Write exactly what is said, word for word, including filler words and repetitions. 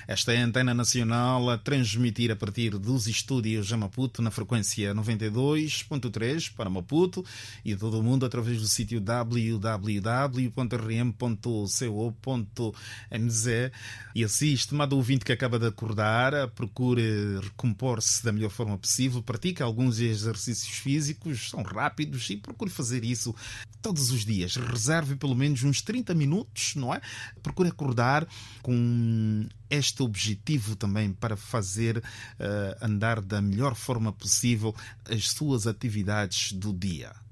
Esta é a Antena Nacional a transmitir a partir dos estúdios a Maputo na frequência noventa e dois ponto três para Maputo e todo o mundo através do sítio w w w ponto r m ponto co ponto m z. E assim, estimado ouvinte que acaba de acordar, procure recompor-se da melhor forma possível, pratique alguns exercícios físicos, são rápidos e procure fazer isso todos os dias. Reserve pelo menos uns trinta minutos, não é? Procure acordar com este objetivo também para fazer uh, andar da melhor forma possível as suas atividades do dia.